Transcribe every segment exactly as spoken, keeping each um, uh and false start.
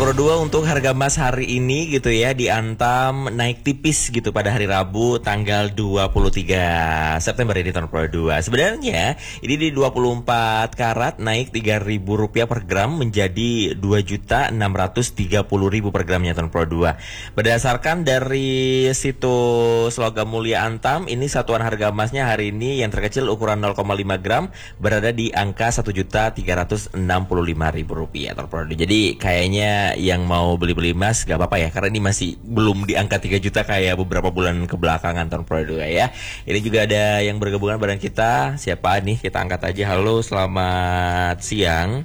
Pro dua untuk harga emas hari ini gitu ya di Antam naik tipis gitu pada hari Rabu tanggal dua puluh tiga September ini tahun Pro dua. Sebenarnya ini di dua puluh empat karat naik tiga ribu rupiah per gram menjadi dua juta enam ratus tiga puluh ribu per gramnya tahun Pro dua. Berdasarkan dari situs Logam Mulia Antam, ini satuan harga emasnya hari ini yang terkecil ukuran nol koma lima gram berada di angka satu juta tiga ratus enam puluh lima ribu rupiah tahun Pro dua. Jadi kayaknya yang mau beli-beli emas gak apa-apa ya, karena ini masih belum di angka tiga juta kayak beberapa bulan kebelakangan tahun Pro dua ya. Ini juga ada yang bergabungan bareng kita. Siapa nih? Kita angkat aja. Halo, selamat siang.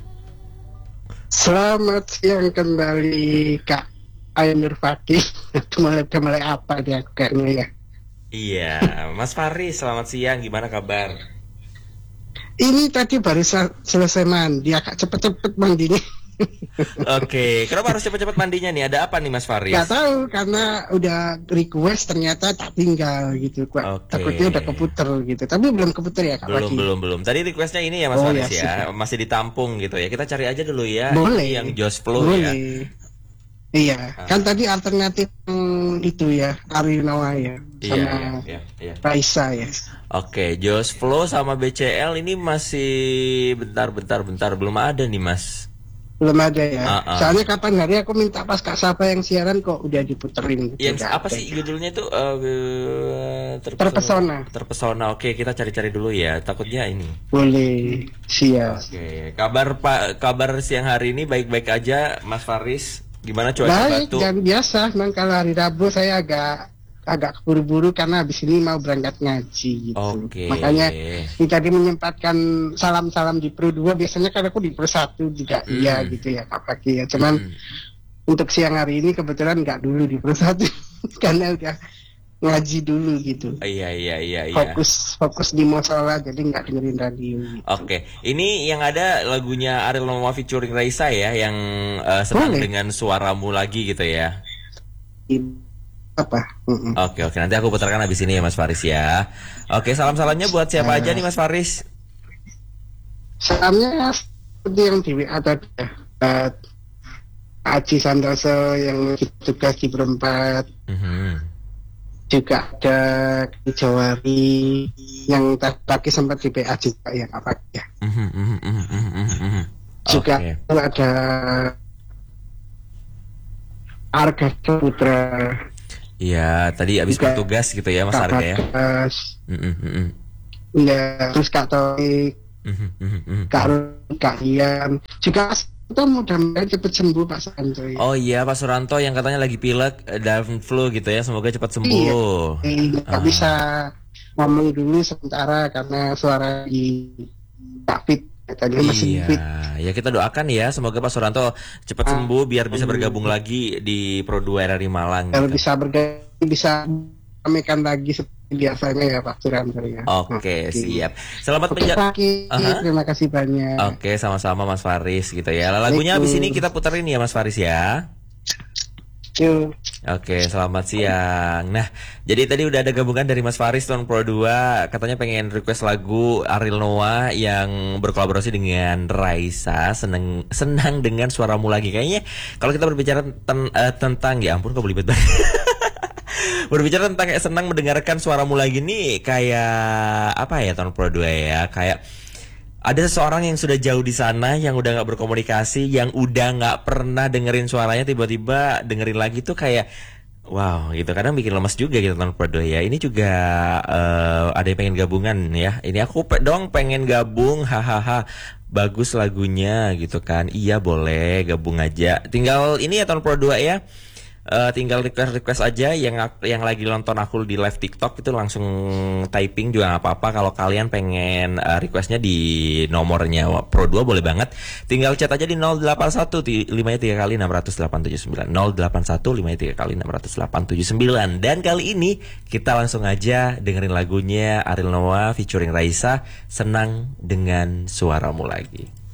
Selamat siang kembali Kak Ainur Fakih. Mulai-mulai apa dia kayaknya ya. Iya, Mas Faris, selamat siang. Gimana kabar? Ini tadi baru selesai mandi, agak cepet-cepet mandinya. Oke, kenapa harus cepat-cepat mandinya nih? Ada apa nih Mas Faris? Gak tahu, karena udah request ternyata tak tinggal gitu. Okay. Takutnya udah keputer gitu, tapi belum keputer ya Kak. Belum, lagi. belum, belum. Tadi requestnya ini ya Mas oh, Faris ya, ya, masih ditampung gitu ya. Kita cari aja dulu ya. Boleh. Yang Just Flow Boleh. ya. Iya, ah. Kan tadi alternatif itu ya, Ariel Noah ya, sama iya, iya, iya. Raisa ya. Oke, Just Flow sama B C L ini masih bentar-bentar bentar belum ada nih Mas. Belum ada ya. Uh, uh. Soalnya kapan hari aku minta pas Kak Sapa yang siaran kok udah diputerin gitu. Yang apa sih judulnya itu? Uh, terpesona. Terpesona. Terpesona. Oke, kita cari-cari dulu ya. Takutnya ini. Boleh. Siap. Oke. Kabar Pak, kabar siang hari ini baik-baik aja, Mas Faris. Gimana cuaca Baik, Batu? yang biasa. Memang kalau hari Rabu saya agak agak buru-buru karena habis ini mau berangkat ngaji gitu. Oke. Makanya ini tadi menyempatkan salam-salam di Pro dua. Biasanya kan aku di Pro satu juga mm. iya gitu ya Kak Pagi ya. Cuman mm. untuk siang hari ini kebetulan nggak dulu di Pro satu karena udah ngaji dulu gitu. Iya iya iya iya. Fokus fokus di musola jadi nggak dengerin radio gitu. Oke. Ini yang ada lagunya Ariel Noah featuring Raisa ya, yang uh, senang Boleh. Dengan suaramu lagi gitu ya. Apa? Mm-mm. Oke oke, nanti aku putarkan habis ini ya Mas Faris ya. Oke, salam-salamnya buat siapa uh, aja nih Mas Faris? Salamnya seperti yang di W A tadi ya. Uh, Aji Santoso yang tugas di Perempat. Mm-hmm. Juga ada Jawari yang tadi sempat di B A juga yang apa ya. Mm-hmm, mm-hmm, mm-hmm. Juga okay. Ada Arga Putra. Iya, tadi habis juga bertugas gitu ya Mas Arga ya. Mm-hmm. Iya, terus Kak Toik, mm-hmm. Kak Rudi, Kak Ian, juga itu mudah-mudahan cepat sembuh Pak Suranto ya. Oh iya Pak Suranto yang katanya lagi pilek dan flu gitu ya, semoga cepat sembuh. Iya, nggak ah. bisa ngomong dulu sementara karena suara di David. Tadi masih fit. Ya kita doakan ya semoga Pak Suranto cepat ah, sembuh biar bisa bergabung lagi di Pro dua R R I Malang. Kalau gitu. bisa bergabung bisa memekan lagi seperti biasanya ya Pak Suranto ya. Oke, okay, siap. Selamat menjalankan. Uh-huh. Terima kasih banyak. Oke, okay, sama-sama Mas Faris gitu ya. Lagunya habis ini kita puterin ya Mas Faris ya. Yuk. Oke, selamat siang. Nah, jadi tadi udah ada gabungan dari Mas Faris tahun Pro dua, katanya pengen request lagu Ariel Noah yang berkolaborasi dengan Raisa, seneng senang dengan suaramu lagi. Kayaknya kalau kita berbicara ten, uh, tentang ya ampun kok belibet banget. Berbicara tentang kayak senang mendengarkan suaramu lagi nih kayak apa ya tahun Pro dua ya, kayak ada seseorang yang sudah jauh di sana, yang udah nggak berkomunikasi, yang udah nggak pernah dengerin suaranya, tiba-tiba dengerin lagi tuh kayak wow gitu. Kadang bikin lemas juga gitu tahun Pro dua ya. Ini juga uh, ada yang pengen gabungan ya. Ini aku pe- dong pengen gabung, hahaha. Bagus lagunya gitu kan. Iya boleh gabung aja. Tinggal ini ya tahun Pro dua ya. Uh, tinggal request-request aja yang yang lagi nonton aku di live TikTok itu langsung typing juga nggak apa-apa. Kalau kalian pengen uh, requestnya di nomornya Pro dua boleh banget. Tinggal chat aja di nol delapan satu lima tiga kali enam delapan tujuh sembilan nol delapan satu lima tiga kali enam delapan tujuh sembilan. Dan kali ini kita langsung aja dengerin lagunya Ariel Noah featuring Raisa, Senang Dengan Suaramu Lagi.